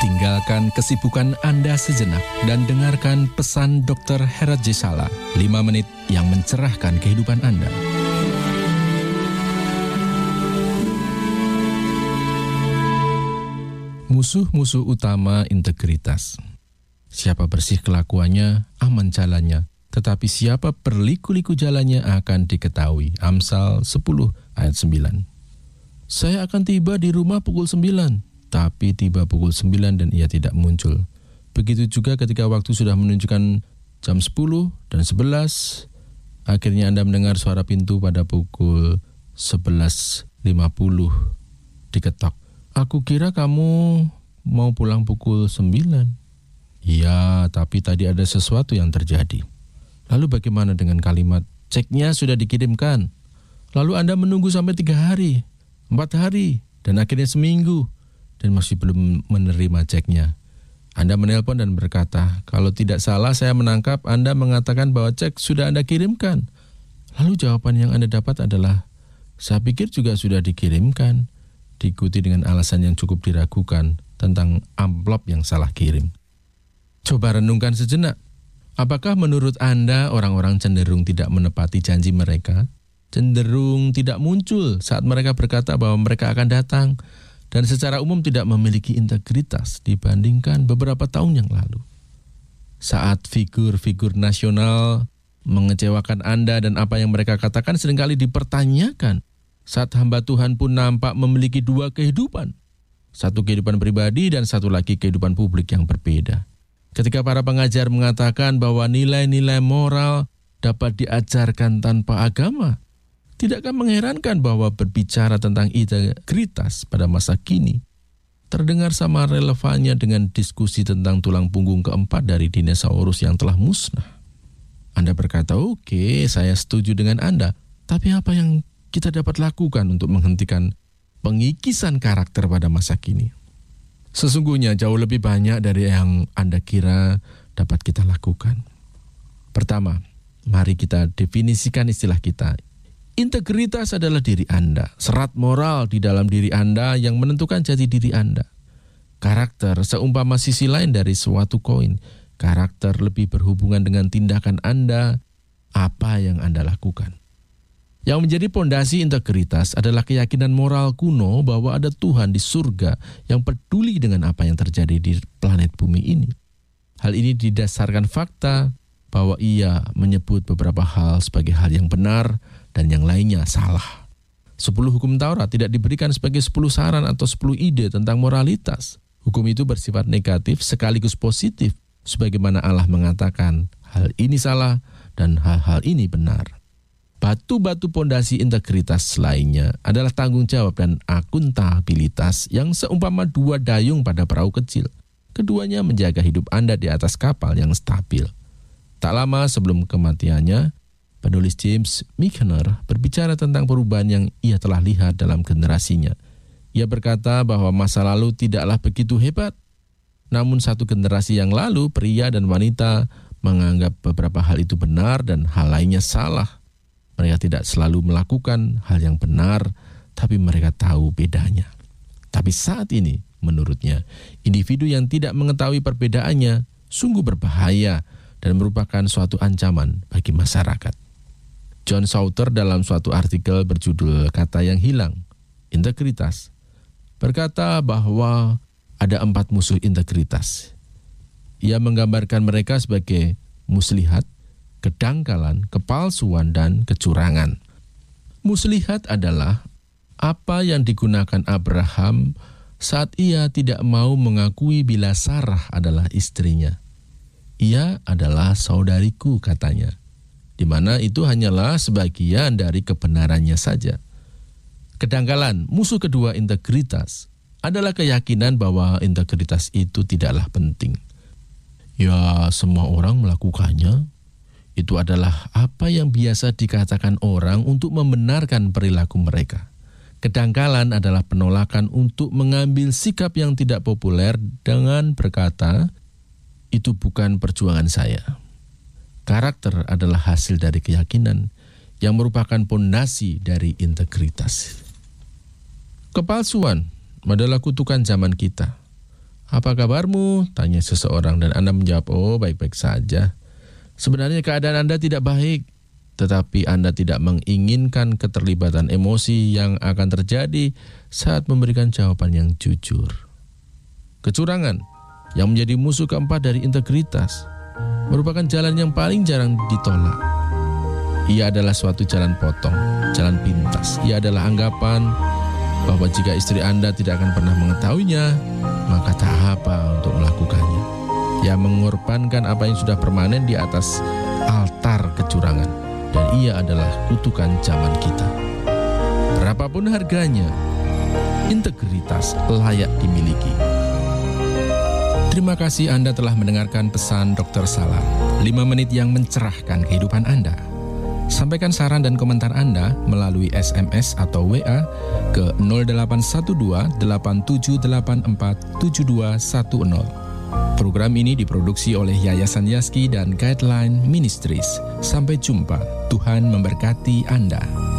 Tinggalkan kesibukan Anda sejenak dan dengarkan pesan Dr. Herat J. Sala, 5 menit yang mencerahkan kehidupan Anda. Musuh-musuh utama integritas. Siapa bersih kelakuannya, aman jalannya. Tetapi siapa berliku-liku jalannya akan diketahui. Amsal 10 ayat 9. Saya akan tiba di rumah pukul 9. Tapi tiba pukul 9 dan ia tidak muncul. Begitu juga ketika waktu sudah menunjukkan jam 10 dan 11, akhirnya Anda mendengar suara pintu pada pukul 11.50 diketok. Aku kira kamu mau pulang pukul 9. Iya, tapi tadi ada sesuatu yang terjadi. Lalu bagaimana dengan kalimat, ceknya sudah dikirimkan? Lalu Anda menunggu sampai 3 hari, 4 hari, dan akhirnya seminggu. Dan masih belum menerima ceknya. Anda menelpon dan berkata, kalau tidak salah saya menangkap Anda mengatakan bahwa cek sudah Anda kirimkan. Lalu jawaban yang Anda dapat adalah, saya pikir juga sudah dikirimkan. Diikuti dengan alasan yang cukup diragukan tentang amplop yang salah kirim. Coba renungkan sejenak. Apakah menurut Anda orang-orang cenderung tidak menepati janji mereka? Cenderung tidak muncul saat mereka berkata bahwa mereka akan datang? Dan secara umum tidak memiliki integritas dibandingkan beberapa tahun yang lalu. Saat figur-figur nasional mengecewakan Anda dan apa yang mereka katakan seringkali dipertanyakan. Saat hamba Tuhan pun nampak memiliki 2 kehidupan. Satu kehidupan pribadi dan satu lagi kehidupan publik yang berbeda. Ketika para pengajar mengatakan bahwa nilai-nilai moral dapat diajarkan tanpa agama, tidakkah mengherankan bahwa berbicara tentang integritas pada masa kini terdengar sama relevannya dengan diskusi tentang tulang punggung keempat dari dinosaurus yang telah musnah? Anda berkata, oke, saya setuju dengan Anda. Tapi apa yang kita dapat lakukan untuk menghentikan pengikisan karakter pada masa kini? Sesungguhnya jauh lebih banyak dari yang Anda kira dapat kita lakukan. Pertama, mari kita definisikan istilah kita. Integritas adalah diri Anda, serat moral di dalam diri Anda yang menentukan jati diri Anda. Karakter seumpama sisi lain dari suatu koin. Karakter lebih berhubungan dengan tindakan Anda, apa yang Anda lakukan. Yang menjadi pondasi integritas adalah keyakinan moral kuno bahwa ada Tuhan di surga yang peduli dengan apa yang terjadi di planet bumi ini. Hal ini didasarkan fakta bahwa Ia menyebut beberapa hal sebagai hal yang benar dan yang lainnya salah. 10 hukum Taurat tidak diberikan sebagai 10 saran atau 10 ide tentang moralitas. Hukum itu bersifat negatif sekaligus positif, sebagaimana Allah mengatakan hal ini salah dan hal-hal ini benar. Batu-batu pondasi integritas lainnya adalah tanggung jawab dan akuntabilitas yang seumpama 2 dayung pada perahu kecil. Keduanya menjaga hidup Anda di atas kapal yang stabil. Tak lama sebelum kematiannya, penulis James McKenna berbicara tentang perubahan yang ia telah lihat dalam generasinya. Ia berkata bahwa masa lalu tidaklah begitu hebat. Namun satu generasi yang lalu, pria dan wanita menganggap beberapa hal itu benar dan hal lainnya salah. Mereka tidak selalu melakukan hal yang benar, tapi mereka tahu bedanya. Tapi saat ini, menurutnya, individu yang tidak mengetahui perbedaannya sungguh berbahaya dan merupakan suatu ancaman bagi masyarakat. John Sauter dalam suatu artikel berjudul Kata yang Hilang, Integritas, berkata bahwa ada 4 musuh integritas. Ia menggambarkan mereka sebagai muslihat, kedangkalan, kepalsuan, dan kecurangan. Muslihat adalah apa yang digunakan Abraham saat ia tidak mau mengakui bila Sarah adalah istrinya. Ia adalah saudariku, katanya, di mana itu hanyalah sebagian dari kebenarannya saja. Kedangkalan, musuh kedua integritas, adalah keyakinan bahwa integritas itu tidaklah penting. Ya, semua orang melakukannya. Itu adalah apa yang biasa dikatakan orang untuk membenarkan perilaku mereka. Kedangkalan adalah penolakan untuk mengambil sikap yang tidak populer dengan berkata, itu bukan perjuangan saya. Karakter adalah hasil dari keyakinan yang merupakan pondasi dari integritas. Kepalsuan adalah kutukan zaman kita. "Apa kabarmu?" tanya seseorang dan Anda menjawab, "Oh, baik-baik saja." Sebenarnya keadaan Anda tidak baik, tetapi Anda tidak menginginkan keterlibatan emosi yang akan terjadi saat memberikan jawaban yang jujur. Kecurangan, yang menjadi musuh keempat dari integritas, merupakan jalan yang paling jarang ditolak. Ia adalah suatu jalan potong, jalan pintas. Ia adalah anggapan bahwa jika istri Anda tidak akan pernah mengetahuinya, maka tak apa untuk melakukannya. Ia mengorbankan apa yang sudah permanen di atas altar kecurangan, dan ia adalah kutukan zaman kita. Berapapun harganya, integritas layak dimiliki. Terima kasih Anda telah mendengarkan pesan Dr. Salam, 5 menit yang mencerahkan kehidupan Anda. Sampaikan saran dan komentar Anda melalui SMS atau WA ke 0812 8784 7210. Program ini diproduksi oleh Yayasan Yaski dan Guideline Ministries. Sampai jumpa. Tuhan memberkati Anda.